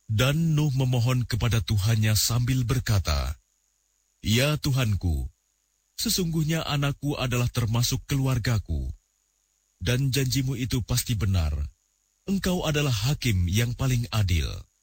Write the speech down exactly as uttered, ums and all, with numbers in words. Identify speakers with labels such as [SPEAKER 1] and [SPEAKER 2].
[SPEAKER 1] Dan Nuh memohon kepada Tuhannya sambil berkata, "Ya Tuhanku, sesungguhnya anakku adalah termasuk keluargaku, dan janjimu itu pasti benar. Engkau adalah hakim yang paling adil."